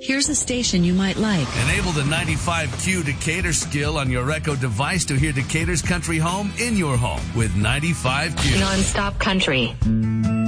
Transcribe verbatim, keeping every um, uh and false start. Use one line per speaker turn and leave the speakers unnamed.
Here's a station you might like.
Enable the ninety-five Q Decatur skill on your Echo device to hear Decatur's country home in your home with ninety-five Q.
Non-stop country.